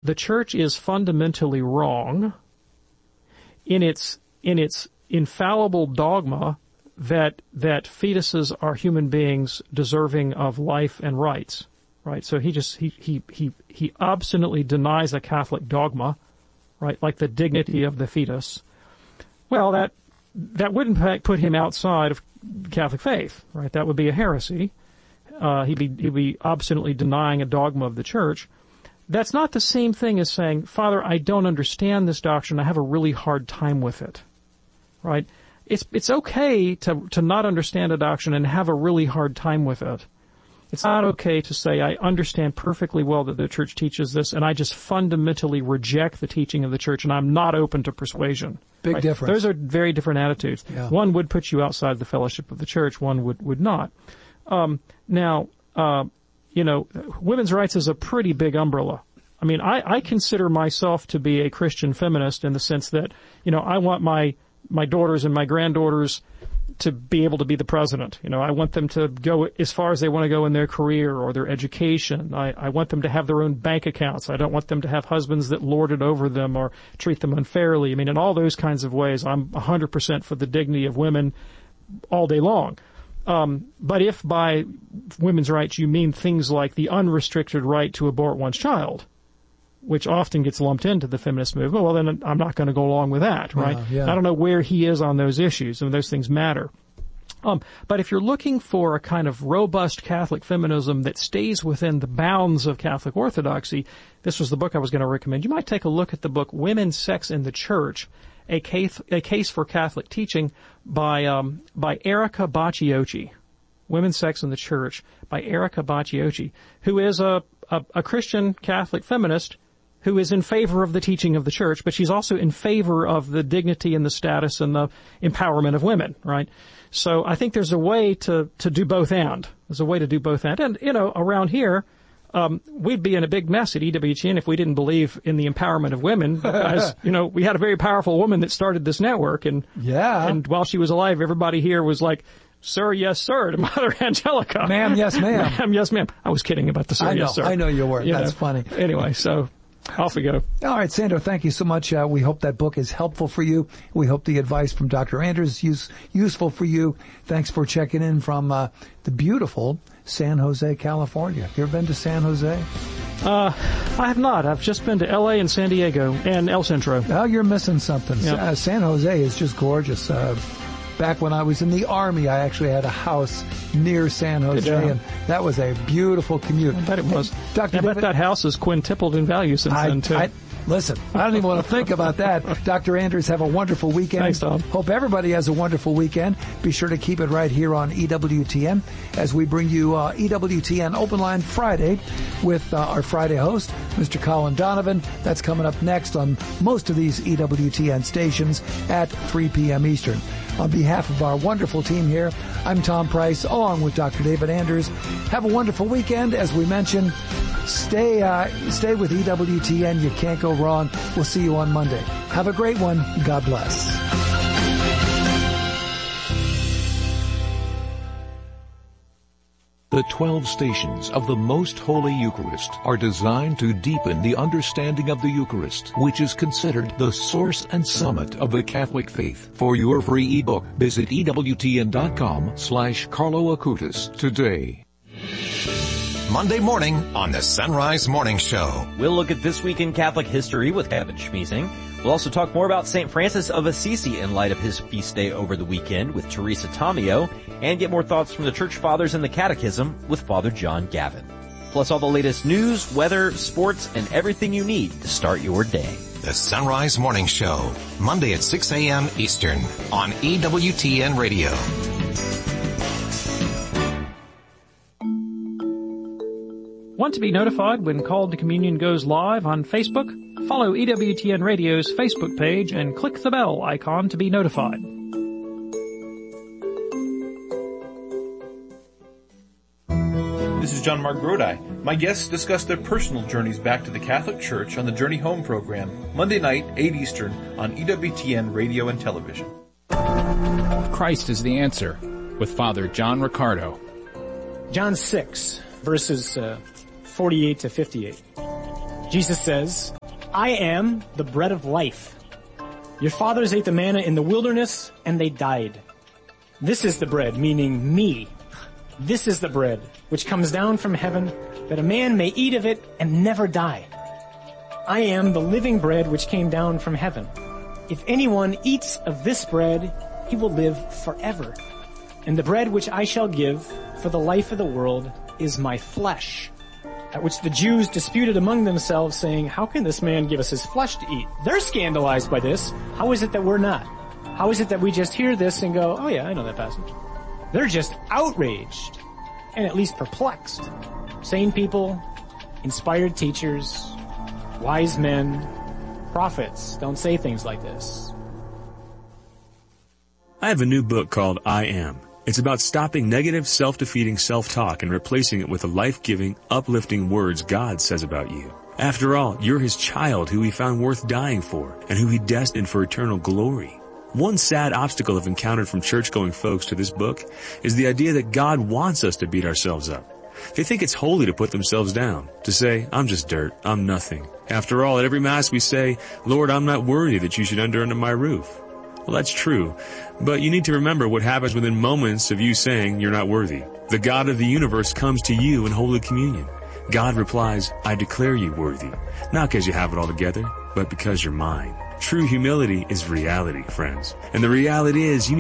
the church is fundamentally wrong in its infallible dogma that fetuses are human beings deserving of life and rights, right? So he obstinately denies a Catholic dogma, right, like the dignity of the fetus. Well, that wouldn't put him outside of Catholic faith, right? That would be a heresy. He'd be obstinately denying a dogma of the church. That's not the same thing as saying, Father, I don't understand this doctrine. I have a really hard time with it, right? It's okay to not understand a doctrine and have a really hard time with it. It's not okay to say, I understand perfectly well that the church teaches this, and I just fundamentally reject the teaching of the church, and I'm not open to persuasion. Big right? difference. Those are very different attitudes. Yeah. One would put you outside the fellowship of the church, one would not. Women's rights is a pretty big umbrella. I mean, I consider myself to be a Christian feminist in the sense that, I want my daughters and my granddaughters to be able to be the president. I want them to go as far as they want to go in their career or their education. I want them to have their own bank accounts. I don't want them to have husbands that lord it over them or treat them unfairly. I mean, in all those kinds of ways, I'm 100% for the dignity of women all day long. But if by women's rights you mean things like the unrestricted right to abort one's child, which often gets lumped into the feminist movement, well, then I'm not going to go along with that, right? Yeah. I don't know where he is on those issues, and those things matter. But if you're looking for a kind of robust Catholic feminism that stays within the bounds of Catholic orthodoxy, this was the book I was going to recommend. You might take a look at the book Women's Sex in the Church, a case for Catholic teaching by Erica Bacciocchi. Women's Sex in the Church by Erica Bacciocchi, who is a Christian Catholic feminist who is in favor of the teaching of the church, but she's also in favor of the dignity and the status and the empowerment of women, right? So I think there's a way to do both and. There's a way to do both and. And, around here, we'd be in a big mess at EWTN if we didn't believe in the empowerment of women. Because, we had a very powerful woman that started this network, and while she was alive, everybody here was like, Sir, yes, sir, to Mother Angelica. Ma'am, yes, ma'am. Ma'am, yes, ma'am. I was kidding about the sir, yes, sir. I know you were. That's funny. Anyway, so off we go. All right, Sandro, thank you so much. We hope that book is helpful for you. We hope the advice from Dr. Anders is useful for you. Thanks for checking in from the beautiful San Jose, California. You ever been to San Jose? I have not. I've just been to L.A. and San Diego and El Centro. Oh, you're missing something. Yep. San Jose is just gorgeous. Back when I was in the Army, I actually had a house near San Jose, and that was a beautiful commute. I bet it was. Dr. I David, bet that house has quintupled in value since then, too. Listen, I don't even want to think about that. Dr. Anders, have a wonderful weekend. Thanks, Tom. Hope everybody has a wonderful weekend. Be sure to keep it right here on EWTN as we bring you EWTN Open Line Friday with our Friday host, Mr. Colin Donovan. That's coming up next on most of these EWTN stations at 3 p.m. Eastern. On behalf of our wonderful team here, I'm Tom Price, along with Dr. David Anders. Have a wonderful weekend. As we mentioned, stay with EWTN. You can't go wrong. We'll see you on Monday. Have a great one. God bless. The 12 stations of the Most Holy Eucharist are designed to deepen the understanding of the Eucharist, which is considered the source and summit of the Catholic faith. For your free ebook, visit EWTN.com/Carlo Acutis today. Monday morning on the Sunrise Morning Show. We'll look at This Week in Catholic History with Kevin Schmiesing. We'll also talk more about St. Francis of Assisi in light of his feast day over the weekend with Teresa Tomeo, and get more thoughts from the Church Fathers and the Catechism with Father John Gavin. Plus all the latest news, weather, sports, and everything you need to start your day. The Sunrise Morning Show, Monday at 6 a.m. Eastern on EWTN Radio. Want to be notified when Called to Communion goes live on Facebook? Follow EWTN Radio's Facebook page and click the bell icon to be notified. This is John Mark Grodi. My guests discuss their personal journeys back to the Catholic Church on the Journey Home program, Monday night, 8 Eastern, on EWTN Radio and Television. Christ is the answer, with Father John Riccardo. John 6, verses 48 to 58. Jesus says, I am the bread of life. Your fathers ate the manna in the wilderness, and they died. This is the bread, meaning me. This is the bread, which comes down from heaven, that a man may eat of it and never die. I am the living bread which came down from heaven. If anyone eats of this bread, he will live forever. And the bread which I shall give for the life of the world is my flesh. At which the Jews disputed among themselves, saying, how can this man give us his flesh to eat? They're scandalized by this. How is it that we're not? How is it that we just hear this and go, oh yeah, I know that passage? They're just outraged and at least perplexed. Sane people, inspired teachers, wise men, prophets don't say things like this. I have a new book called I Am. It's about stopping negative, self-defeating self-talk and replacing it with the life-giving, uplifting words God says about you. After all, you're His child who He found worth dying for and who He destined for eternal glory. One sad obstacle I've encountered from church-going folks to this book is the idea that God wants us to beat ourselves up. They think it's holy to put themselves down, to say, I'm just dirt, I'm nothing. After all, at every Mass we say, Lord, I'm not worthy that you should enter under my roof. Well, that's true, but you need to remember what happens within moments of you saying you're not worthy. The God of the universe comes to you in Holy Communion. God replies, I declare you worthy, not because you have it all together, but because you're mine. True humility is reality, friends. And the reality is you need